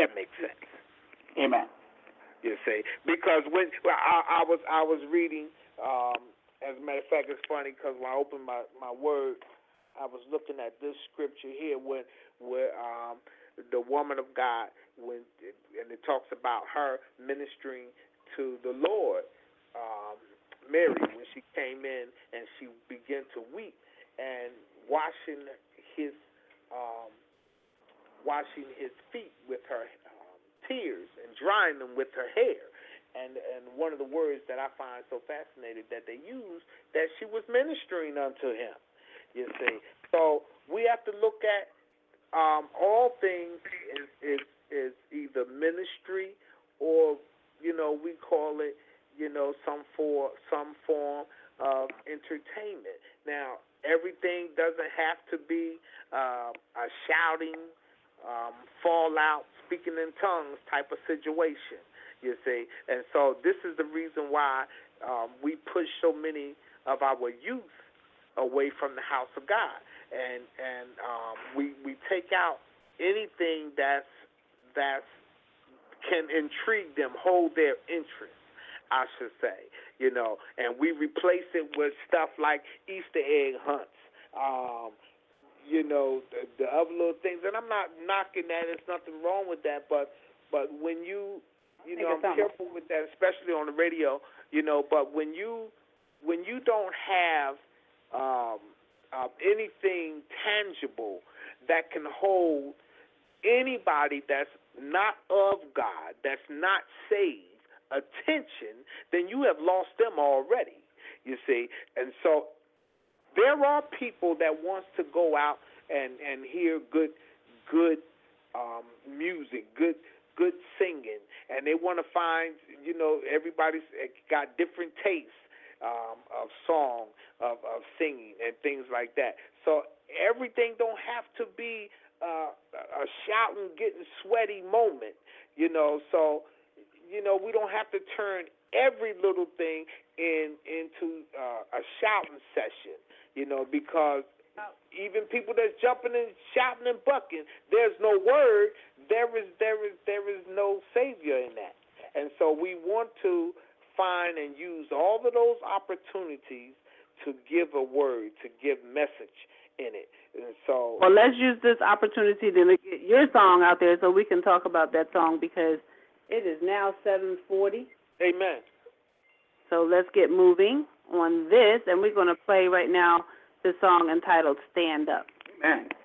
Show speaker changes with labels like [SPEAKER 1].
[SPEAKER 1] that makes sense.
[SPEAKER 2] Amen.
[SPEAKER 1] You see, because when I was reading, as a matter of fact, it's funny because when I opened my word, I was looking at this scripture here where the woman of God, and it talks about her ministering to the Lord, Mary, when she came in and she began to weep and washing his feet with her tears and drying them with her hair. And one of the words that I find so fascinating that they use, that she was ministering unto him, you see. So we have to look at all things is either ministry or, we call it, some form of entertainment. Now, everything doesn't have to be a shouting, fallout, speaking in tongues type of situation, you see. And so this is the reason why we push so many of our youth away from the house of God. And we take out anything that can intrigue them, hold their interest, I should say, and we replace it with stuff like Easter egg hunts, the other little things. And I'm not knocking that. There's nothing wrong with that. But when I'm careful with that, especially on the radio, but when you don't have anything tangible that can hold anybody that's not of God, that's not saved, attention, then you have lost them already, you see. And so there are people that wants to go out and hear good music, good singing, and they want to find, everybody's got different tastes of song, of singing, and things like that. So everything don't have to be a shouting, getting sweaty moment, So, we don't have to turn every little thing into a shouting session, because even people that's jumping and shouting and bucking, there's no word. There is no Savior in that. And so we want to find and use all of those opportunities to give a word, to give message in it. And so,
[SPEAKER 3] well, let's use this opportunity to get your song out there so we can talk about that song, because it is now 7:40.
[SPEAKER 1] Amen.
[SPEAKER 3] So let's get moving on this, and we're going to play right now the song entitled Stand Up.
[SPEAKER 2] Amen.